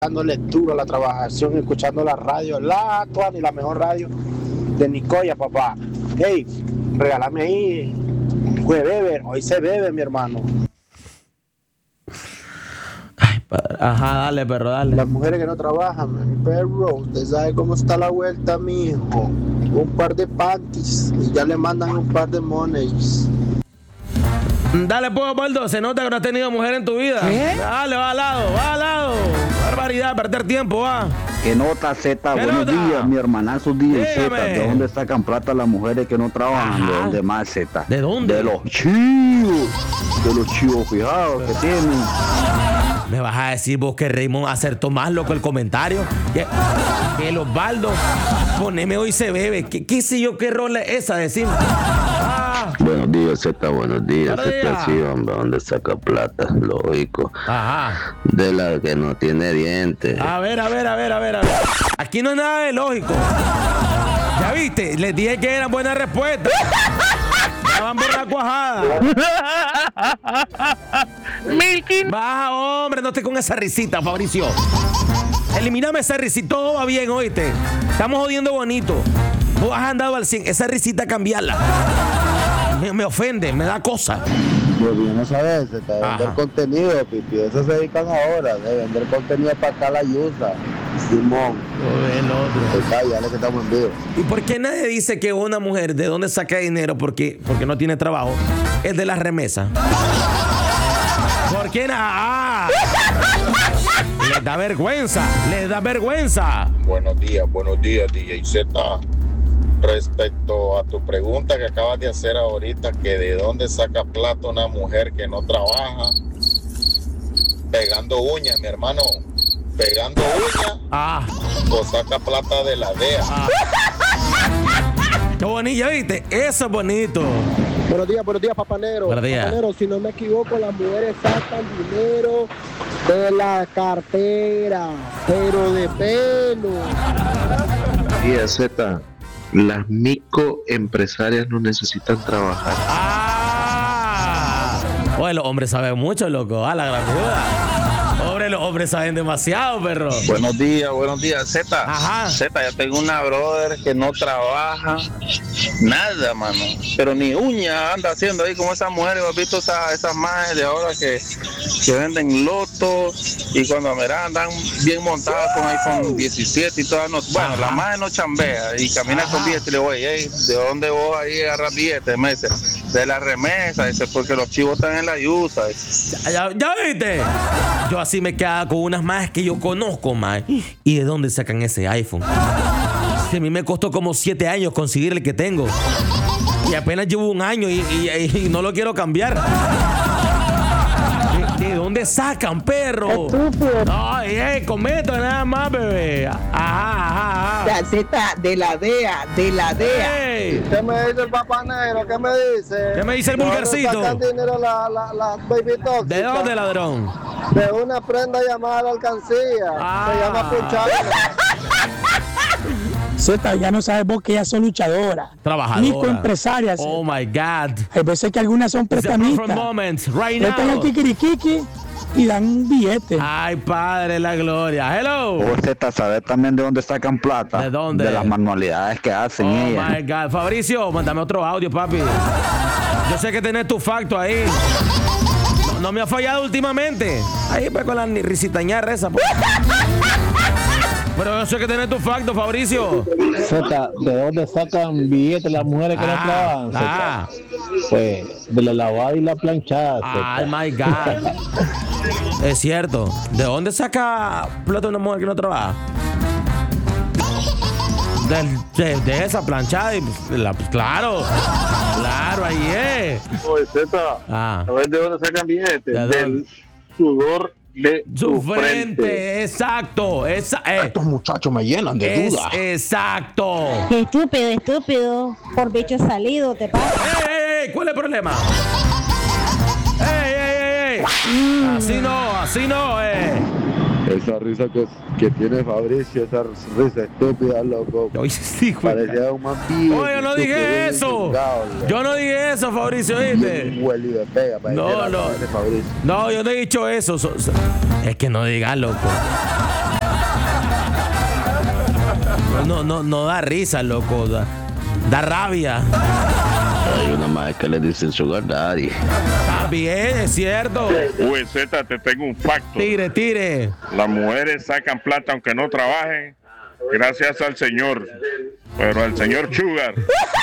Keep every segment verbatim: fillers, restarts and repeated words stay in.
dándole duro a la trabajación, escuchando la radio, la actual y la mejor radio de Nicoya, papá. Hey, regálame ahí, juegue bebe, hoy se bebe, mi hermano. Ay, padre. Ajá, dale, perro, dale. Las mujeres que no trabajan, mi perro, usted sabe cómo está la vuelta, mijo. Un par de panties y ya le mandan un par de monies. Dale, pues, Osvaldo, se nota que no has tenido mujer en tu vida. ¿Eh? Dale, va al lado, va al lado. Barbaridad, perder tiempo, va. ¿Qué nota, Z? ¿Qué Buenos nota? días, mi hermanazo días, Z. Dígame. ¿De dónde sacan plata las mujeres que no trabajan? Ajá. ¿De dónde más, Z? ¿De dónde? De los chivos. De los chivos fijados que tienen. ¿Me vas a decir vos que Raymond acertó más, loco, el comentario? Que, que el Osvaldo, poneme hoy se bebe. ¿Qué, qué sé yo qué rola es esa? Decime. Ah, Buenos días, Z, buenos días. Buenos días. Z, sí, hombre, ¿dónde saca plata? Lógico. ajá. De la que no tiene dientes. A ver, a ver, a ver, a ver, a ver. Aquí no hay nada de lógico. ¿Ya viste? Les dije que eran buenas respuestas. Ya van por la cuajada. Baja, hombre, no estés con esa risita, Fabricio. Elimíname esa risita, todo va bien, oíste. Estamos jodiendo bonito. Vos has andado al cien, esa risita cambiarla. Me, me ofende, me da cosa. Pues bien, no sabes, de vender Ajá. contenido, pipi. Eso se dedican ahora, de vender contenido para acá la yusa. Simón, pues calla, que estamos en vivo. ¿Y por qué nadie dice que una mujer de dónde saca dinero porque, porque no tiene trabajo es de las remesas? ¿Por qué nada? Les da vergüenza, les da vergüenza. Buenos días, buenos días, D J Z. Respecto a tu pregunta que acabas de hacer ahorita, que de dónde saca plata una mujer que no trabaja, pegando uñas, mi hermano, pegando uñas, Ah, o saca plata de la D E A. ah. Qué bonito, ¿viste? Eso es bonito. Buenos días, buenos días, papanero. Buenos días. Papanero, si no me equivoco, las mujeres sacan dinero de la cartera, pero de pelo. Días, Z. Las microempresarias no necesitan trabajar. Ah. Oye, los hombres saben mucho, loco. A la gran ayuda. Hombre, los hombres saben demasiado, perro. Buenos días, buenos días, Z. Ajá. Z, ya tengo una brother que no trabaja nada, mano. Pero ni uña anda haciendo ahí como esas mujeres. ¿Has visto esas, esas madres de ahora que, que venden lotos? Y cuando me andan bien montadas con iPhone diecisiete y todas. No, bueno, Ajá. la madre no chambea y camina Ajá. con billetes. Y le voy, hey, ¿de dónde vos ahí agarras billetes? Me dice, de la remesa. Dice, porque los chivos están en la yuta. Dice. ¿Ya, ya viste? Yo así me quedaba con unas más que yo conozco, más. ¿Y de dónde sacan ese iPhone? Si a mí me costó como siete años conseguir el que tengo. Y apenas llevo un año y, y- y no lo quiero cambiar. ¿De, de dónde sacan, perro? Ay, hey, cometa nada más, bebé. Ajá, ajá, ajá. Z, de la D E A, de la D E A. Hey, ¿Qué me dice el papanero? ¿Qué me dice? ¿Qué me dice el vulgarcito? ¿De dónde sacan dinero la, la, la baby tóxica? ¿de dónde, ladrón? De una prenda llamada la alcancía. Ah. Se llama puchana. Z, ya no sabes vos que ellas son luchadoras, Trabajadora. microempresarias. Oh my God. Hay veces que algunas son It's a perfect prestamistas, moment, right prestan el now. kikirikiki y dan un billete. Ay, padre, la gloria. Hello. O Z, ¿sabes también de dónde sacan plata? ¿De dónde? De las manualidades que hacen Oh ellas. my God. Fabricio, mándame otro audio, papi. Yo sé que tenés tu facto ahí. No, no me ha fallado últimamente. Ahí pues con la ni- risitañarra esa. Pues. Pero yo sé que tenés tu facto, Fabricio. Z, ¿de dónde sacan billetes las mujeres que no Ah, trabajan? ah. Pues de la lavada y la planchada. Ay, my God. Es cierto. ¿De dónde saca plata una mujer que no trabaja? Del- De, de esa planchada. Y la- claro. Claro, ahí es. Oye, Z, Ah. ¿sabes de dónde sacan billetes? ¿De dónde? Del sudor de Su frente, exacto. Esa, eh, Estos muchachos me llenan de es duda. exacto. Qué estúpido, estúpido. Por bicho salido, te pasa. ¡Ey, ey, ey! ¿Cuál es el problema? ¡Ey, ey, ey, ey! Así no, así no, eh. Esa risa que, que tiene Fabricio, esa risa estúpida, loco. Oye, sí, güey. Parecía un vampiro. Oye, yo no dije eso. Yo no dije eso, Fabricio, ¿viste? Un hueli de pega, parecía No, la no. cara de Fabricio. No, yo no he dicho eso. So- so- Es que no digas, loco. no, no, no da risa, loco. Da, da rabia. Hay una más que le dicen sugar daddy. Está bien, es cierto. Uy, Z, te tengo un facto. Tire, tire. Las mujeres sacan plata aunque no trabajen, gracias al Señor. Pero al señor Sugar.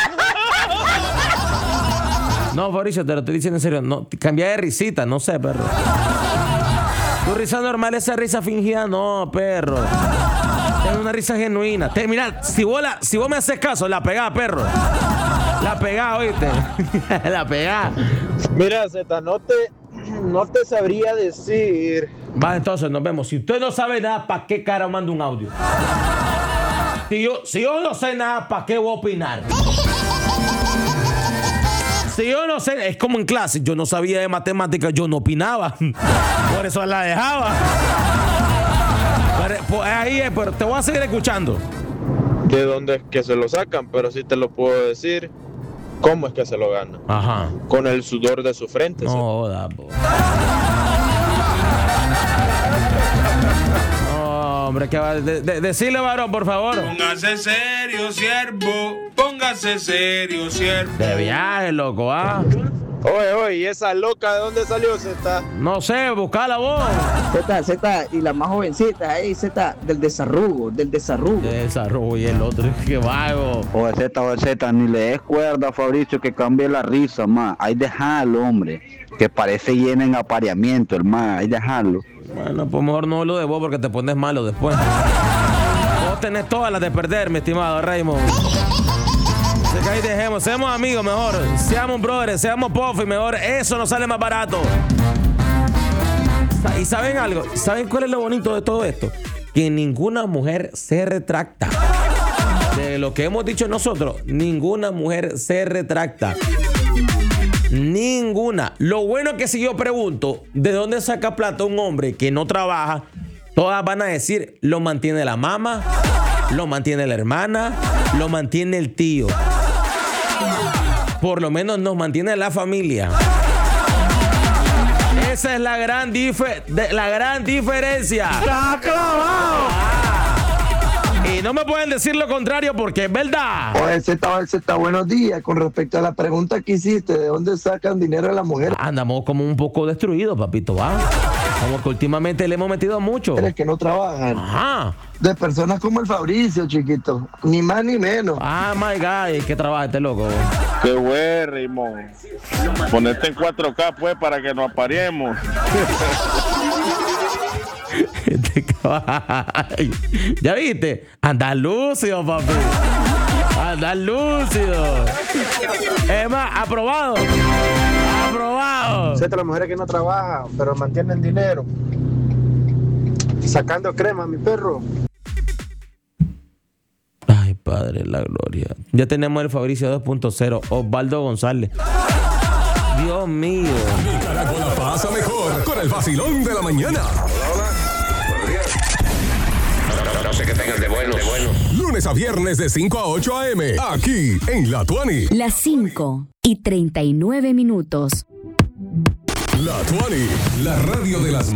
No, Fabricio, te lo estoy diciendo en serio. No, cambia de risita, no sé, perro. Tu risa normal, esa risa fingida, no, perro. Ten una risa genuina. Te, mira, si vos, la, si vos me haces caso, la pegás, perro. La pegás, oíste. La pegás. Mira, Z, no te, no te sabría decir. Va, entonces nos vemos. Si usted no sabe nada, ¿para qué cara manda un audio? Si yo, si yo no sé nada, ¿para qué voy a opinar? Si yo no sé, es como en clase, yo no sabía de matemáticas, yo no opinaba. Por eso la dejaba. Pero, pues, ahí es, pero te voy a seguir escuchando. ¿De dónde es que se lo sacan? Pero sí te lo puedo decir. ¿Cómo es que se lo ganan? Ajá. Con el sudor de su frente. No, ¿sí? joda, po. No, hombre, que va. De, de, decirle, varón, por favor. Póngase serio, siervo. Póngase serio, siervo. De viaje, loco, ¿ah? Oye, oye, ¿y esa loca de dónde salió, Z? No sé, buscala vos. Z, Z, y la más jovencita, ahí, Z, del desarrugo, del desarrugo. Del desarrugo y el otro, qué vago. Oye, Z, oye, Z, ni le des cuerda a Fabricio que cambie la risa, más. Hay dejarlo, hombre. Que parece lleno en apareamiento, hermano. Hay dejarlo. Bueno, pues mejor no lo de vos porque te pones malo después. Vos tenés todas las de perder, mi estimado Raymond. Así que ahí dejemos, seamos amigos mejor, seamos brothers, seamos puffy mejor, eso nos sale más barato. Y ¿saben algo? ¿Saben cuál es lo bonito de todo esto? Que ninguna mujer se retracta. De lo que hemos dicho nosotros, ninguna mujer se retracta. Ninguna. Lo bueno es que si yo pregunto ¿de dónde saca plata un hombre que no trabaja? Todas van a decir, lo mantiene la mamá, lo mantiene la hermana, lo mantiene el tío. Por lo menos nos mantiene la familia. Esa es la gran, dife- de, la gran diferencia. ¡Está clavado! Y no me pueden decir lo contrario porque es verdad. Oye, Z, Z, buenos días. Con respecto a la pregunta que hiciste, ¿de dónde sacan dinero a las mujeres? Andamos como un poco destruidos, papito, ¿va? Como que últimamente le hemos metido mucho. Que no trabajan. Ajá. De personas como el Fabricio, chiquito. Ni más ni menos. Ah, my God, ¿qué trabaja este loco? Qué bueno, Raymond. Ponete en cuatro K, pues, para que nos aparemos. Este caballo. ¿Ya viste? Anda lúcido, papi. Anda lúcido. Es más, aprobado. Aprobado. Z, las mujeres que no trabajan, pero mantienen dinero. Sacando crema, mi perro. Ay, Padre, la gloria. Ya tenemos el Fabricio dos punto cero, Osvaldo González. Dios mío. Nicaragua la pasa mejor con el vacilón de la mañana. No sé qué tengan de bueno, de bueno. Lunes a viernes de cinco a ocho a eme, aquí en La Tuani. Las cinco y treinta y nueve minutos. La Tuani, la radio de las